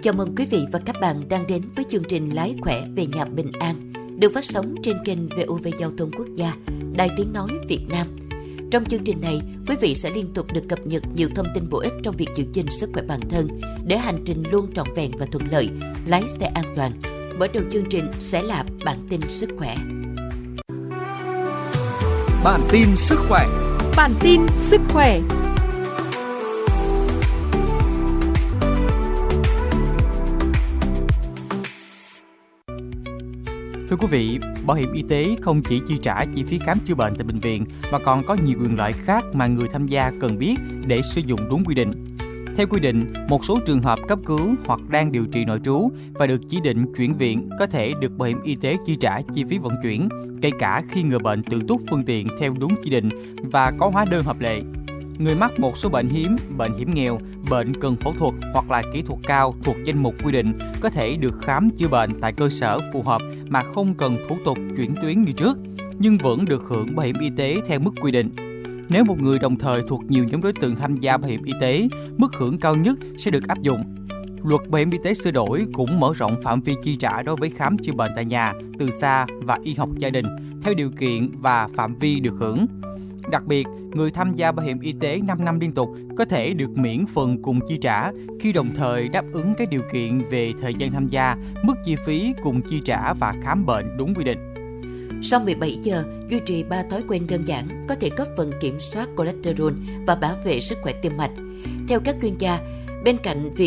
Chào mừng quý vị và các bạn đang đến với chương trình Lái khỏe về nhà bình an, được phát sóng trên kênh VOV Giao thông Quốc gia, Đài Tiếng nói Việt Nam. Trong chương trình này, quý vị sẽ liên tục được cập nhật nhiều thông tin bổ ích trong việc giữ gìn sức khỏe bản thân để hành trình luôn trọn vẹn và thuận lợi, lái xe an toàn. Mở đầu chương trình sẽ là bản tin sức khỏe. Bản tin sức khỏe. Bản tin sức khỏe. Thưa quý vị, bảo hiểm y tế không chỉ chi trả chi phí khám chữa bệnh tại bệnh viện mà còn có nhiều quyền lợi khác mà người tham gia cần biết để sử dụng đúng quy định. Theo quy định, một số trường hợp cấp cứu hoặc đang điều trị nội trú và được chỉ định chuyển viện có thể được bảo hiểm y tế chi trả chi phí vận chuyển, kể cả khi người bệnh tự túc phương tiện theo đúng chỉ định và có hóa đơn hợp lệ. Người mắc một số bệnh hiểm nghèo, bệnh cần phẫu thuật hoặc là kỹ thuật cao thuộc danh mục quy định có thể được khám chữa bệnh tại cơ sở phù hợp mà không cần thủ tục chuyển tuyến như trước, nhưng vẫn được hưởng bảo hiểm y tế theo mức quy định. Nếu một người đồng thời thuộc nhiều nhóm đối tượng tham gia bảo hiểm y tế, mức hưởng cao nhất sẽ được áp dụng. Luật bảo hiểm y tế sửa đổi cũng mở rộng phạm vi chi trả đối với khám chữa bệnh tại nhà, từ xa và y học gia đình theo điều kiện và phạm vi được hưởng. Đặc biệt, người tham gia bảo hiểm y tế 5 năm liên tục có thể được miễn phần cùng chi trả khi đồng thời đáp ứng các điều kiện về thời gian tham gia, mức chi phí cùng chi trả và khám bệnh đúng quy định. Sau 17 giờ, duy trì 3 thói quen đơn giản có thể góp phần kiểm soát cholesterol và bảo vệ sức khỏe tim mạch. Theo các chuyên gia, bên cạnh việc